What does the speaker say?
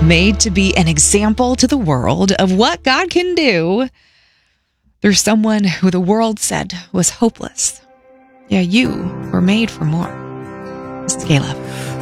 made to be an example to the world of what God can do through someone who the world said was hopeless. Yeah, you were made for more. This is Kayla.